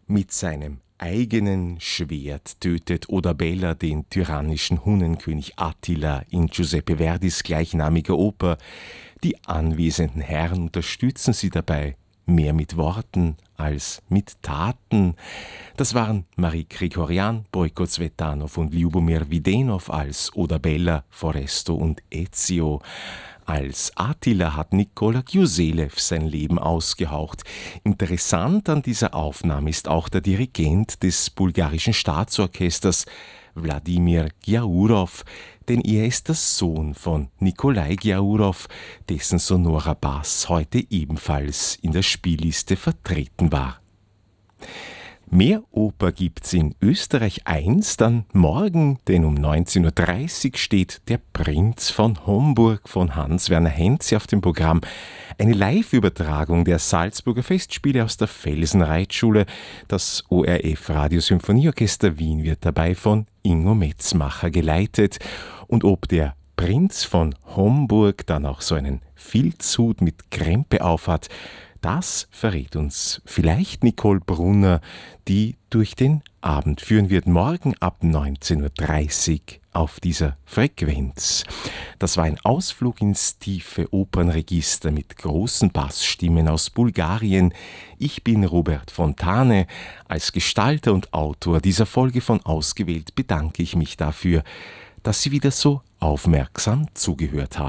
Mit seinem eigenen Schwert tötet Oda-Bella den tyrannischen Hunnenkönig Attila in Giuseppe Verdis gleichnamiger Oper. Die anwesenden Herren unterstützen sie dabei, mehr mit Worten als mit Taten. Das waren Marie Grigorian, Bojko Cvetanov und Ljubomir Widenov als Oda-Bella, Foresto und Ezio. Als Attila hat Nikola Gyuzelev sein Leben ausgehaucht. Interessant an dieser Aufnahme ist auch der Dirigent des bulgarischen Staatsorchesters, Wladimir Giaurov, denn er ist der Sohn von Nikolai Giaurov, dessen sonorer Bass heute ebenfalls in der Spielliste vertreten war. Mehr Oper gibt's in Österreich 1 dann morgen, denn um 19.30 Uhr steht Der Prinz von Homburg von Hans-Werner Henze auf dem Programm. Eine Live-Übertragung der Salzburger Festspiele aus der Felsenreitschule. Das ORF Radiosymphonieorchester Wien wird dabei von Ingo Metzmacher geleitet. Und ob der Prinz von Homburg dann auch so einen Filzhut mit Krempe aufhat, das verrät uns vielleicht Nicole Brunner, die durch den Abend führen wird, morgen ab 19.30 Uhr auf dieser Frequenz. Das war ein Ausflug ins tiefe Opernregister mit großen Bassstimmen aus Bulgarien. Ich bin Robert Fontane. Als Gestalter und Autor dieser Folge von Ausgewählt bedanke ich mich dafür, dass Sie wieder so aufmerksam zugehört haben.